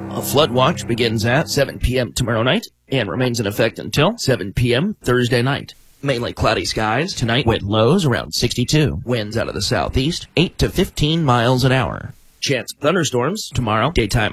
A flood watch begins at 7 p.m. tomorrow night and remains in effect until 7 p.m. Thursday night. Mainly cloudy skies tonight with lows around 62. Winds out of the southeast, 8 to 15 miles an hour. Chance of thunderstorms tomorrow, daytime